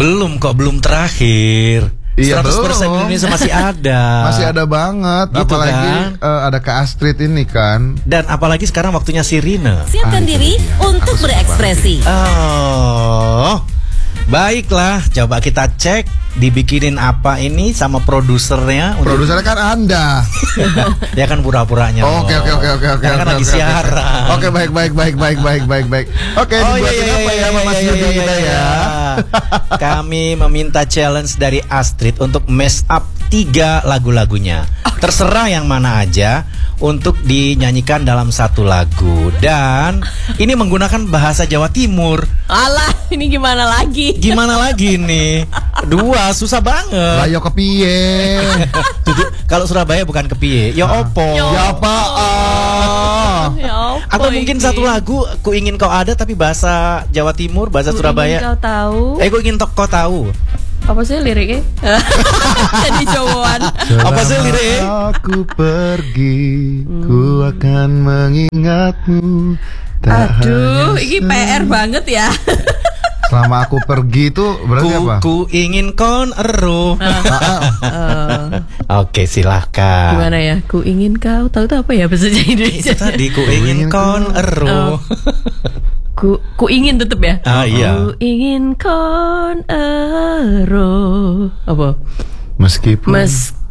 Belum kok, belum terakhir. Iya, 100% belum. Indonesia masih ada. Masih ada banget. Gitu Apalagi ada Kak Astrid ini kan. Dan apalagi sekarang waktunya Sirine. Siapkan diri untuk Aku suka berekspresi. Oh, baiklah, coba kita cek dibikinin apa ini sama produsernya. Produsernya kan Anda. Ya kan pura-puranya. Oke. Karena kan lagi siaran. Oke, baik. Oke, dibuatin apa ya sama Mas Yudi kita ya? Kami meminta challenge dari Astrid untuk mash up 3 lagu-lagunya. Terserah yang mana aja untuk dinyanyikan dalam satu lagu. Dan ini menggunakan bahasa Jawa Timur. Alah, ini gimana lagi? Gimana lagi nih? 2 susah banget. Lah yo kepiye? Kalau Surabaya bukan kepiye, ya opo. Ya apaan? Ya apa Atau mungkin ini? satu lagu ku ingin kau ada tapi bahasa Jawa Timur, bahasa Ku Surabaya. ingin kau tahu. Ku ingin kau tahu. Apa sih liriknya? Jadi Jawaan. Apa sih liriknya? Aku pergi, ku akan mengingatmu. Tak Aduh, hanya ini PR banget ya. Selama aku pergi itu berarti apa? Ku ingin kon ero. Oke, silahkan. Gimana ya? Ku ingin kau tahu itu apa ya bahasa Indonesia? Itu tadi ku ingin kon ero. Ku ingin tetep ya. Iya. Ku ingin kon ero. Apa? Meskipun